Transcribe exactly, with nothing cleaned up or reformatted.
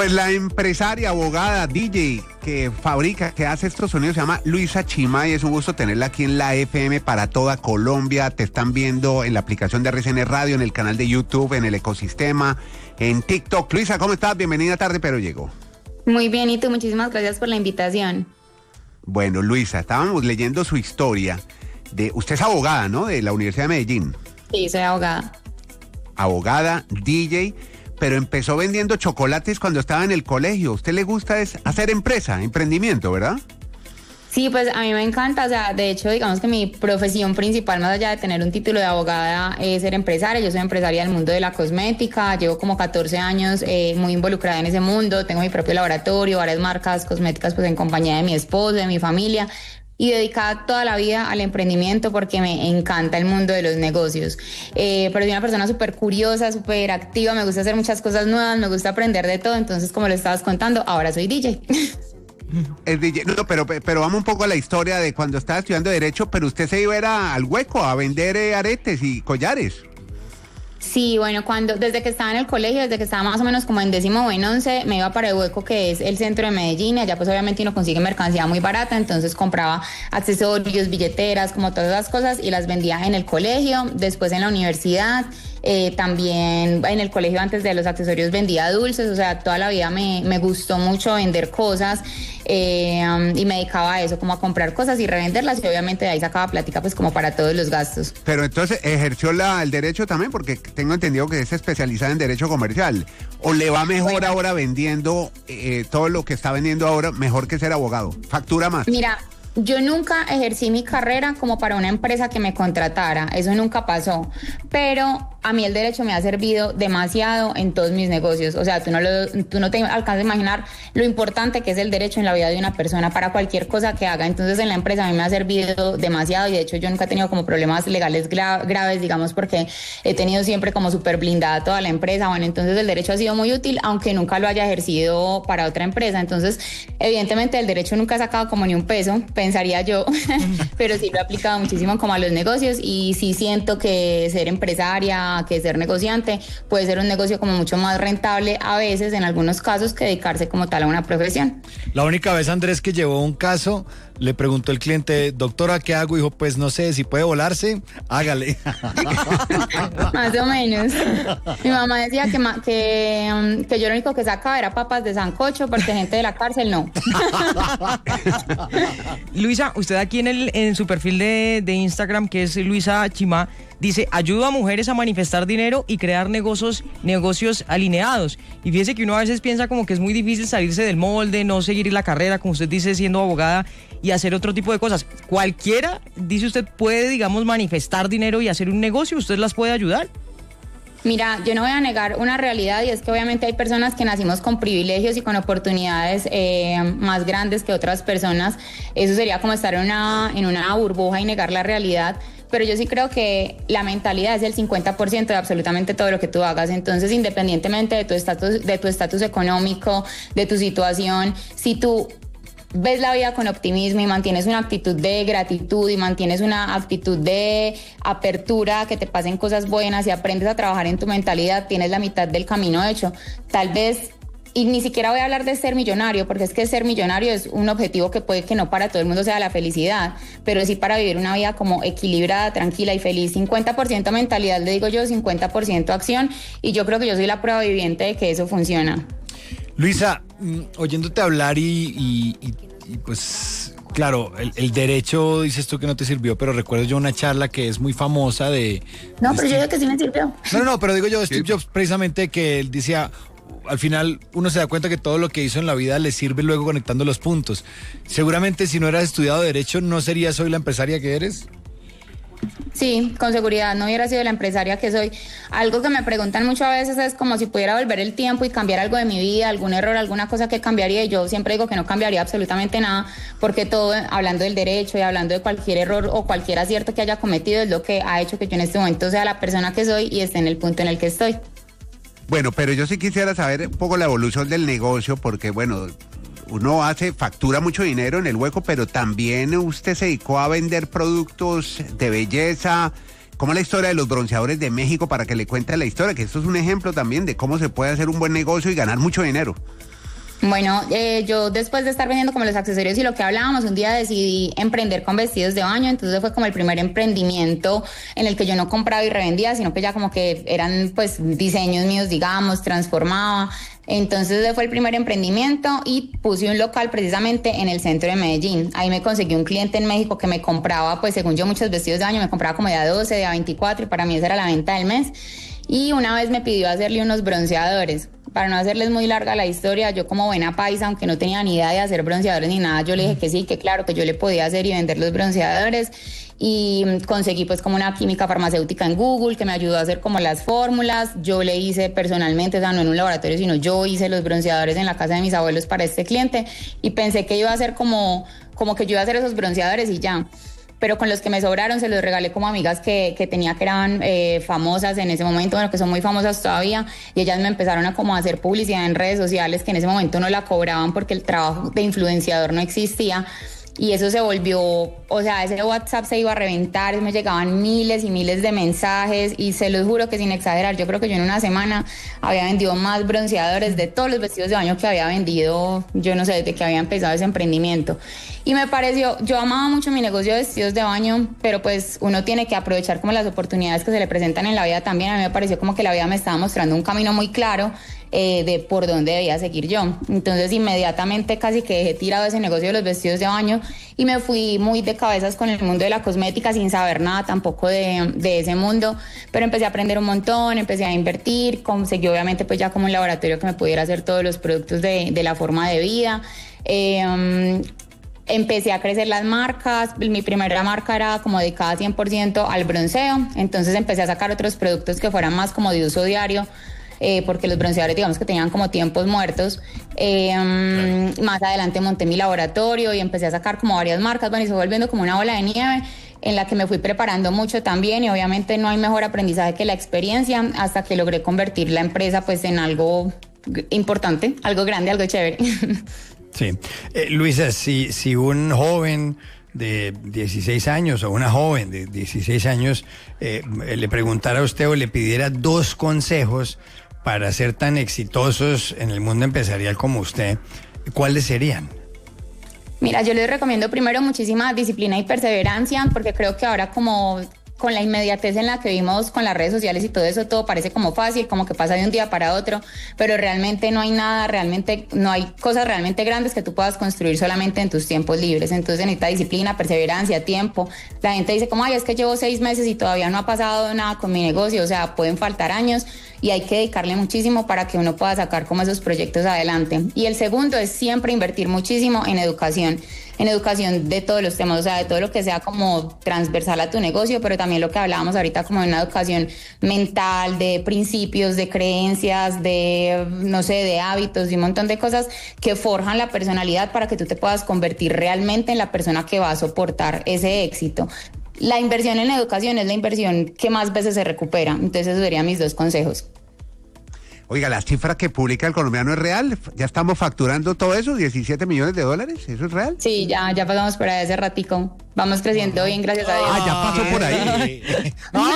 Pues la empresaria, abogada, D J que fabrica, que hace estos sonidos se llama Luisa Chima y es un gusto tenerla aquí en la F M para toda Colombia. Te están viendo en la aplicación de R C N Radio, en el canal de YouTube, en el ecosistema, en TikTok. Luisa, ¿cómo estás? Bienvenida tarde, pero llegó. Muy bien, y tú, muchísimas gracias por la invitación. Bueno, Luisa, estábamos leyendo su historia. De, usted es abogada, ¿no? De la Universidad de Medellín. Sí, soy abogada. Abogada, D J, pero empezó vendiendo chocolates cuando estaba en el colegio. ¿A usted le gusta es hacer empresa, emprendimiento, verdad? Sí, pues a mí me encanta, o sea, de hecho, digamos que mi profesión principal, más allá de tener un título de abogada, es ser empresaria. Yo soy empresaria del mundo de la cosmética, llevo como catorce años eh, muy involucrada en ese mundo, tengo mi propio laboratorio, varias marcas cosméticas pues en compañía de mi esposo, de mi familia, y dedicada toda la vida al emprendimiento porque me encanta el mundo de los negocios. Eh, pero soy una persona súper curiosa, súper activa, me gusta hacer muchas cosas nuevas, me gusta aprender de todo, entonces como lo estabas contando, ahora soy D J. Es D J, no, pero, pero vamos un poco a la historia de cuando estaba estudiando Derecho, pero usted se iba era al Hueco a vender eh, aretes y collares. Sí, bueno, cuando desde que estaba en el colegio, desde que estaba más o menos como en décimo o en once, me iba para el Hueco, que es el centro de Medellín. Allá pues obviamente uno consigue mercancía muy barata, entonces compraba accesorios, billeteras, como todas esas cosas y las vendía en el colegio. Después en la universidad, eh, también en el colegio antes de los accesorios vendía dulces, o sea, toda la vida me, me gustó mucho vender cosas eh, um, y me dedicaba a eso, como a comprar cosas y revenderlas y obviamente de ahí sacaba plática pues como para todos los gastos. Pero entonces ejerció la, el derecho también, porque tengo entendido que es especializada en derecho comercial. ¿O le va mejor bueno, ahora vendiendo eh, todo lo que está vendiendo ahora, mejor que ser abogado? ¿Factura más? Mira, yo nunca ejercí mi carrera como para una empresa que me contratara, eso nunca pasó, pero a mí el derecho me ha servido demasiado en todos mis negocios, o sea, tú no, lo, tú no te alcanzas a imaginar lo importante que es el derecho en la vida de una persona para cualquier cosa que haga. Entonces en la empresa a mí me ha servido demasiado y de hecho yo nunca he tenido como problemas legales gra- graves, digamos, porque he tenido siempre como súper blindada toda la empresa. Bueno, entonces el derecho ha sido muy útil, aunque nunca lo haya ejercido para otra empresa. Entonces, evidentemente el derecho nunca ha sacado como ni un peso, pensaría yo, pero sí lo he aplicado muchísimo como a los negocios y sí siento que ser empresaria, que ser negociante puede ser un negocio como mucho más rentable a veces, en algunos casos, que dedicarse como tal a una profesión. La única vez, Andrés, que llevó un caso, le preguntó el cliente, doctora, ¿qué hago? Dijo, pues no sé, si puede volarse, hágale. Más o menos. Mi mamá decía que, que, que yo lo único que sacaba era papas de sancocho porque gente de la cárcel no. Luisa, usted aquí en, el, en su perfil de, de Instagram, que es Luisa Chima, dice, ayuda a mujeres a manifestar dinero y crear negocios, negocios alineados. Y fíjese que uno a veces piensa como que es muy difícil salirse del molde, no seguir la carrera, como usted dice, siendo abogada, y hacer otro tipo de cosas. Cualquiera, dice usted, puede, digamos, manifestar dinero y hacer un negocio. ¿Usted las puede ayudar? Mira, yo no voy a negar una realidad y es que obviamente hay personas que nacimos con privilegios y con oportunidades eh, más grandes que otras personas. Eso sería como estar en una, en una burbuja y negar la realidad. Pero yo sí creo que la mentalidad es el cincuenta por ciento de absolutamente todo lo que tú hagas. Entonces, independientemente de tu estatus, de tu estatus económico, de tu situación, si tú ves la vida con optimismo y mantienes una actitud de gratitud y mantienes una actitud de apertura, que te pasen cosas buenas y aprendes a trabajar en tu mentalidad, tienes la mitad del camino hecho. Tal vez, y ni siquiera voy a hablar de ser millonario, porque es que ser millonario es un objetivo que puede que no para todo el mundo sea la felicidad, pero sí para vivir una vida como equilibrada, tranquila y feliz. cincuenta por ciento mentalidad, le digo yo, cincuenta por ciento acción, y yo creo que yo soy la prueba viviente de que eso funciona. Luisa, oyéndote hablar y, y, y, y pues, claro, el, el derecho, dices tú que no te sirvió, pero recuerdo yo una charla que es muy famosa de... No, de pero Steve... yo digo que sí me sirvió. No, no, no, pero digo yo de Steve Jobs, precisamente, que él decía, al final uno se da cuenta que todo lo que hizo en la vida le sirve luego conectando los puntos. Seguramente si no hubieras estudiado derecho, ¿no serías hoy la empresaria que eres? Sí, con seguridad no hubiera sido la empresaria que soy. Algo que me preguntan mucho a veces es como si pudiera volver el tiempo y cambiar algo de mi vida, algún error, alguna cosa que cambiaría. Y yo siempre digo que no cambiaría absolutamente nada, porque todo, hablando del derecho y hablando de cualquier error o cualquier acierto que haya cometido, es lo que ha hecho que yo en este momento sea la persona que soy y esté en el punto en el que estoy. Bueno, pero yo sí quisiera saber un poco la evolución del negocio, porque bueno, uno hace, factura mucho dinero en el Hueco, pero también usted se dedicó a vender productos de belleza. ¿Cómo es la historia de los bronceadores de México? Para que le cuente la historia, que esto es un ejemplo también de cómo se puede hacer un buen negocio y ganar mucho dinero. Bueno, eh, yo después de estar vendiendo como los accesorios y lo que hablábamos, un día decidí emprender con vestidos de baño, entonces fue como el primer emprendimiento en el que yo no compraba y revendía, sino que ya como que eran pues diseños míos, digamos, transformaba. Entonces ese fue el primer emprendimiento y puse un local precisamente en el centro de Medellín. Ahí me conseguí un cliente en México que me compraba, pues según yo, muchos vestidos de baño, me compraba como de a doce, de a veinticuatro y para mí esa era la venta del mes. Y una vez me pidió hacerle unos bronceadores. Para no hacerles muy larga la historia, yo como buena paisa, aunque no tenía ni idea de hacer bronceadores ni nada, yo le dije que sí, que claro, que yo le podía hacer y vender los bronceadores. Y conseguí pues como una química farmacéutica en Google que me ayudó a hacer como las fórmulas. Yo le hice personalmente, o sea, no en un laboratorio, sino yo hice los bronceadores en la casa de mis abuelos para este cliente y pensé que iba a hacer como, como que yo iba a hacer esos bronceadores y ya. Pero con los que me sobraron se los regalé como amigas que, que tenía que eran eh, famosas en ese momento, bueno, que son muy famosas todavía, y ellas me empezaron a como hacer publicidad en redes sociales que en ese momento no la cobraban porque el trabajo de influenciador no existía. Y eso se volvió, o sea, ese WhatsApp se iba a reventar, me llegaban miles y miles de mensajes y se los juro que sin exagerar, yo creo que yo en una semana había vendido más bronceadores de todos los vestidos de baño que había vendido, yo no sé, desde que había empezado ese emprendimiento. Y me pareció, yo amaba mucho mi negocio de vestidos de baño, pero pues uno tiene que aprovechar como las oportunidades que se le presentan en la vida también. A mí me pareció como que la vida me estaba mostrando un camino muy claro eh, de por dónde debía seguir yo. Entonces inmediatamente casi que dejé tirado ese negocio de los vestidos de baño y me fui muy de cabezas con el mundo de la cosmética sin saber nada tampoco de, de ese mundo, pero empecé a aprender un montón, empecé a invertir, conseguí obviamente pues ya como un laboratorio que me pudiera hacer todos los productos de, de la forma de vida. Eh, um, Empecé a crecer las marcas, mi primera marca era como dedicada cien por ciento al bronceo, entonces empecé a sacar otros productos que fueran más como de uso diario, eh, porque los bronceadores digamos que tenían como tiempos muertos. Eh, um, más adelante monté mi laboratorio y empecé a sacar como varias marcas, bueno, y se fue volviendo como una bola de nieve en la que me fui preparando mucho también y obviamente no hay mejor aprendizaje que la experiencia hasta que logré convertir la empresa pues en algo importante, algo grande, algo chévere. Sí. Eh, Luisa, si, si un joven de dieciséis años o una joven de dieciséis años eh, le preguntara a usted o le pidiera dos consejos para ser tan exitosos en el mundo empresarial como usted, ¿cuáles serían? Mira, yo les recomiendo primero muchísima disciplina y perseverancia, porque creo que ahora como con la inmediatez en la que vimos con las redes sociales y todo eso, todo parece como fácil, como que pasa de un día para otro, pero realmente no hay nada, realmente no hay cosas realmente grandes que tú puedas construir solamente en tus tiempos libres. Entonces necesita disciplina, perseverancia, tiempo. La gente dice como, ay, es que llevo seis meses y todavía no ha pasado nada con mi negocio, o sea, pueden faltar años y hay que dedicarle muchísimo para que uno pueda sacar como esos proyectos adelante. Y el segundo es siempre invertir muchísimo en educación, en educación de todos los temas, o sea, de todo lo que sea como transversal a tu negocio, pero también lo que hablábamos ahorita como de una educación mental, de principios, de creencias, de, no sé, de hábitos y un montón de cosas que forjan la personalidad para que tú te puedas convertir realmente en la persona que va a soportar ese éxito. La inversión en la educación es la inversión que más veces se recupera, entonces esos serían mis dos consejos. Oiga, la cifra que publica el colombiano es real. Ya estamos facturando todo eso, diecisiete millones de dólares. ¿Eso es real? Sí, ya, ya pasamos por ahí ese ratico. Vamos creciendo bien, gracias a Dios. Ah, ya pasó por ahí.